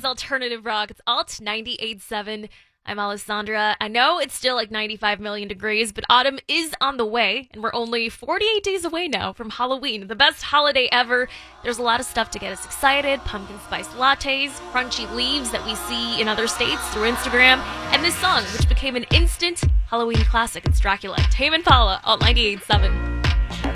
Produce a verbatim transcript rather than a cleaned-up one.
Alternative Rock. It's Alt ninety-eight point seven. I'm Alessandra. I know it's still like ninety-five million degrees, but autumn is on the way, and we're only forty-eight days away now from Halloween, the best holiday ever. There's a lot of stuff to get us excited: pumpkin spice lattes, crunchy leaves that we see in other states through Instagram, and this song, which became an instant Halloween classic. It's Dracula. Tame Impala, Alt ninety-eight point seven.